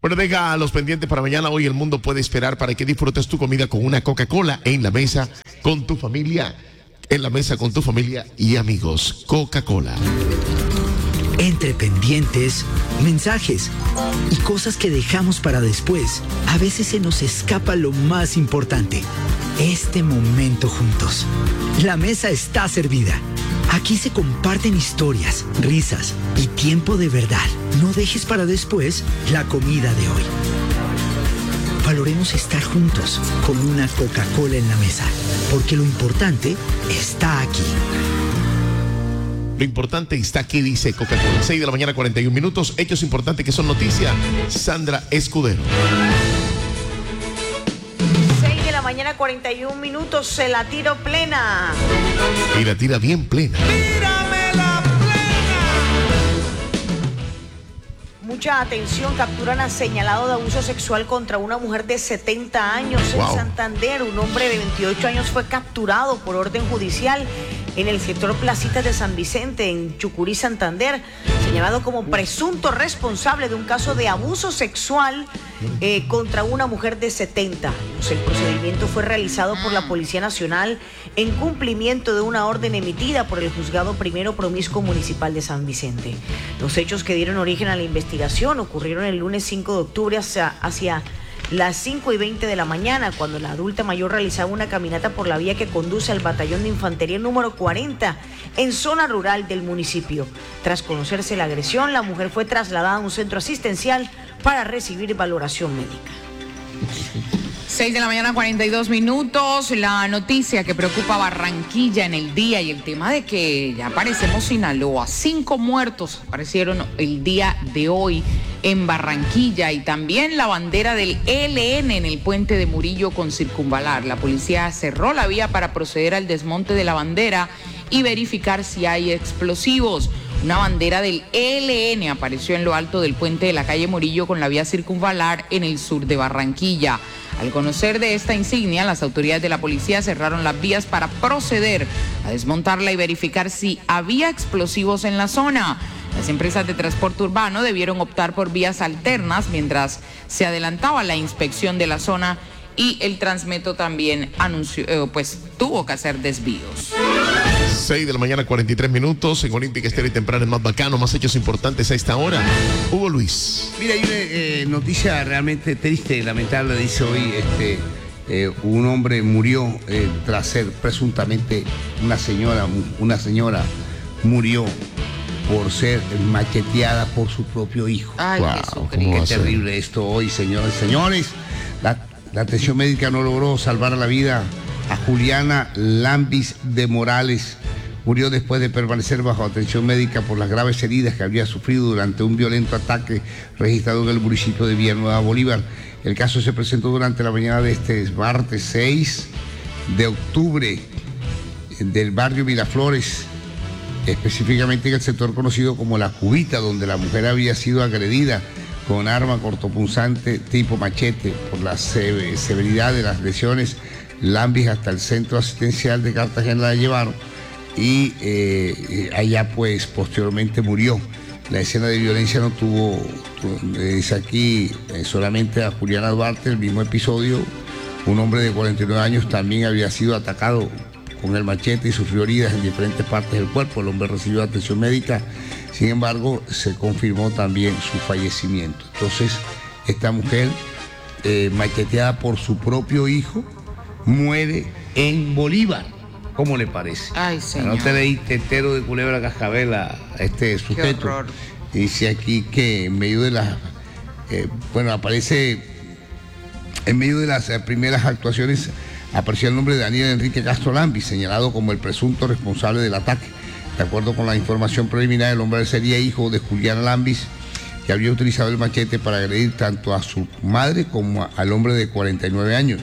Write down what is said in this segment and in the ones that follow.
Bueno, deja los pendientes para mañana. Hoy el mundo puede esperar para que disfrutes tu comida con una Coca-Cola en la mesa con tu familia. En la mesa con tu familia y amigos. Coca-Cola. Entre pendientes, mensajes y cosas que dejamos para después, a veces se nos escapa lo más importante, este momento juntos. La mesa está servida. Aquí se comparten historias, risas y tiempo de verdad. No dejes para después la comida de hoy. Valoremos estar juntos con una Coca-Cola en la mesa, porque lo importante está aquí. Lo importante está aquí, dice Coca-Cola. 6 de la mañana, 41 minutos. Hechos importantes que son noticia. Sandra Escudero. 6 de la mañana, 41 minutos. Se la tiro plena. Y la tira bien plena. ¡Tírame la plena! Mucha atención. Capturan a señalado de abuso sexual contra una mujer de 70 años en Santander. Un hombre de 28 años fue capturado por orden judicial en el sector Placitas de San Vicente, en Chucurí, Santander, señalado como presunto responsable de un caso de abuso sexual contra una mujer de 70 años. El procedimiento fue realizado por la Policía Nacional en cumplimiento de una orden emitida por el Juzgado Primero Promiscuo Municipal de San Vicente. Los hechos que dieron origen a la investigación ocurrieron el lunes 5 de octubre hacia las 5:20 de la mañana, cuando la adulta mayor realizaba una caminata por la vía que conduce al batallón de infantería número 40 en zona rural del municipio. Tras conocerse la agresión, la mujer fue trasladada a un centro asistencial para recibir valoración médica. 6 de la mañana, 42 minutos. La noticia que preocupa a Barranquilla en el día y el tema de que ya aparecemos Sinaloa. 5 muertos aparecieron el día de hoy en Barranquilla y también la bandera del ELN en el puente de Murillo con Circunvalar. La policía cerró la vía para proceder al desmonte de la bandera y verificar si hay explosivos. Una bandera del ELN apareció en lo alto del puente de la calle Murillo con la vía Circunvalar en el sur de Barranquilla. Al conocer de esta insignia, las autoridades de la policía cerraron las vías para proceder a desmontarla y verificar si había explosivos en la zona. Las empresas de transporte urbano debieron optar por vías alternas mientras se adelantaba la inspección de la zona y el Transmetro también tuvo que hacer desvíos. 6 de la mañana, 43 minutos. En Olímpica Estéreo y Temprano, el más bacano, más hechos importantes a esta hora. Hugo Luis. Mira, hay una noticia realmente triste y lamentable. Dice hoy un hombre murió tras ser presuntamente una señora murió por ser macheteada por su propio hijo. Ay, wow, Qué terrible esto hoy, señores. Señores, la atención médica no logró salvar la vida a Juliana Lambis de Morales. Murió después de permanecer bajo atención médica por las graves heridas que había sufrido durante un violento ataque registrado en el municipio de Villanueva, Bolívar. El caso se presentó durante la mañana de este martes 6 de octubre del barrio Miraflores, específicamente en el sector conocido como La Cubita, donde la mujer había sido agredida con arma cortopunzante tipo machete. Por la severidad de las lesiones, Lambis hasta el centro asistencial de Cartagena la llevaron y allá pues posteriormente murió. La escena de violencia no tuvo, dice aquí, solamente a Juliana Duarte. El mismo episodio, un hombre de 49 años también había sido atacado con el machete y sufrió heridas en diferentes partes del cuerpo. El hombre recibió atención médica, sin embargo, se confirmó también su fallecimiento. Entonces, esta mujer, macheteada por su propio hijo, muere en Bolívar. ¿Cómo le parece? Ay, señor. No te leí Tetero de Culebra Cascabel a este sujeto. Qué horror. Dice aquí que en medio de las... aparece en medio de las primeras actuaciones, apareció el nombre de Daniel Enrique Castro Lambis, señalado como el presunto responsable del ataque. De acuerdo con la información preliminar, el hombre sería hijo de Juliana Lambis, que había utilizado el machete para agredir tanto a su madre como al hombre de 49 años.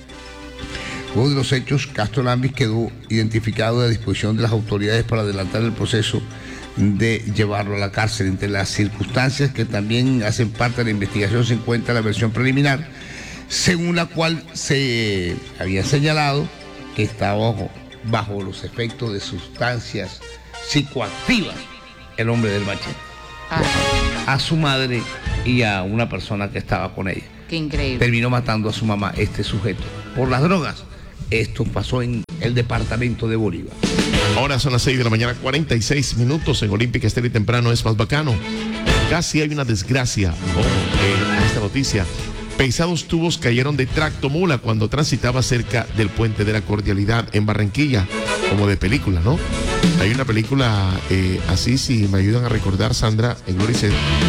Luego de los hechos, Castro Lambis quedó identificado a disposición de las autoridades para adelantar el proceso de llevarlo a la cárcel. Entre las circunstancias que también hacen parte de la investigación se encuentra la versión preliminar, según la cual se había señalado que estaba bajo los efectos de sustancias psicoactivas el hombre del machete. A su madre y a una persona que estaba con ella. Qué increíble. Terminó matando a su mamá, este sujeto, por las drogas. Esto pasó en el departamento de Bolívar. Ahora son las 6 de la mañana, 46 minutos en Olímpica Estéreo y Temprano es más bacano. Casi hay una desgracia en esta noticia. Pesados tubos cayeron de tractomula cuando transitaba cerca del Puente de la Cordialidad en Barranquilla, como de película, ¿no? Hay una película así, si me ayudan a recordar, Sandra, en Gloricet,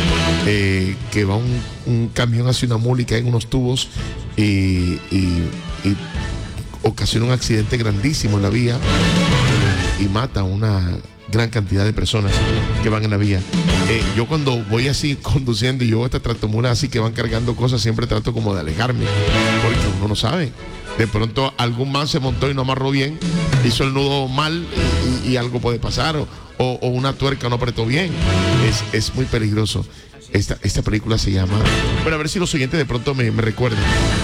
que va un camión hacia una mula y cae en unos tubos y ocasiona un accidente grandísimo en la vía y mata a una gran cantidad de personas que van en la vía. Yo cuando voy así conduciendo y yo esta tractomula así que van cargando cosas, siempre trato como de alejarme, porque uno no sabe. De pronto algún man se montó y no amarró bien, hizo el nudo mal y algo puede pasar, o una tuerca no apretó bien. Es muy peligroso. Esta película se llama... Bueno, a ver si los oyentes de pronto me recuerdan.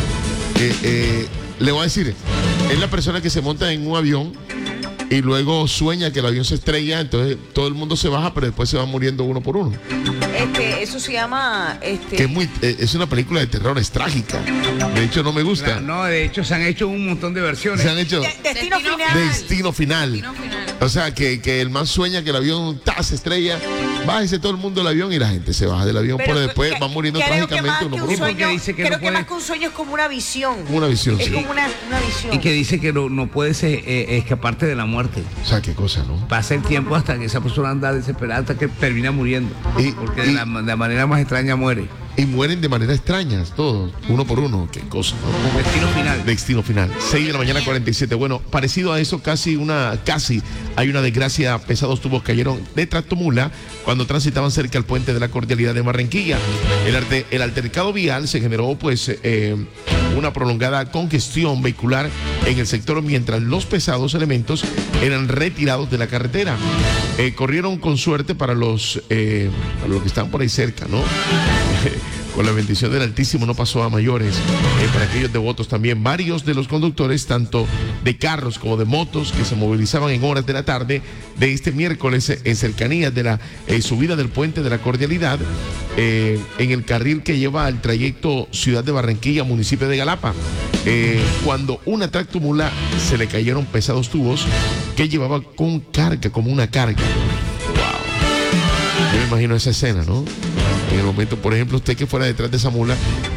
Le voy a decir, es la persona que se monta en un avión y luego sueña que el avión se estrella, entonces todo el mundo se baja, pero después se van muriendo uno por uno. Eso se llama... Que es una película de terror, es trágica. De hecho, no me gusta. Claro, no, de hecho, se han hecho un montón de versiones. Se han hecho... Destino final. Destino final. O sea, que el man sueña que el avión se estrella, bájese todo el mundo del avión y la gente se baja del avión, pero después van muriendo trágicamente uno por uno. Creo que más que un sueño es como una visión. Una visión, es sí. como una visión. Y que dice que no puedes escaparte de la muerte. O sea, qué cosa, ¿no? Pasa el tiempo hasta que esa persona anda desesperada, hasta que termina muriendo. Porque de la manera más extraña muere. Y mueren de manera extraña, todos, uno por uno. Qué cosa, ¿no? Destino final. Destino final. 6 de la mañana, 47. Bueno, parecido a eso, casi hay una desgracia. Pesados tubos cayeron de tractomula cuando transitaban cerca al Puente de la Cordialidad de Barranquilla. El altercado vial se generó, pues, una prolongada congestión vehicular en el sector mientras los pesados elementos eran retirados de la carretera. Corrieron con suerte para los que están por ahí cerca, ¿no? Con la bendición del Altísimo no pasó a mayores. Para aquellos devotos también, varios de los conductores, tanto de carros como de motos, que se movilizaban en horas de la tarde de este miércoles en cercanías de la subida del Puente de la Cordialidad, en el carril que lleva al trayecto Ciudad de Barranquilla, municipio de Galapa, cuando una tractomula se le cayeron pesados tubos que llevaba con carga, como una carga. Wow. Yo me imagino esa escena, ¿no? En el momento, por ejemplo, usted que fuera detrás de esa mula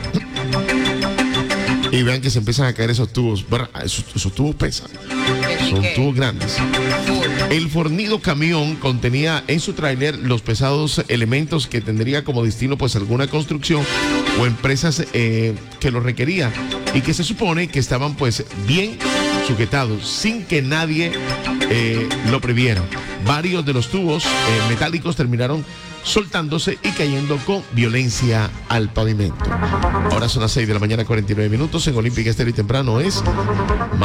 y vean que se empiezan a caer esos tubos. Esos tubos pesan. Son tubos grandes. El fornido camión contenía en su tráiler los pesados elementos que tendría como destino pues alguna construcción o empresas que lo requerían y que se supone que estaban pues bien sujetados sin que nadie lo previera. Varios de los tubos metálicos terminaron soltándose y cayendo con violencia al pavimento. Ahora son las 6 de la mañana, 49 minutos en Olímpica Estéreo y Temprano es más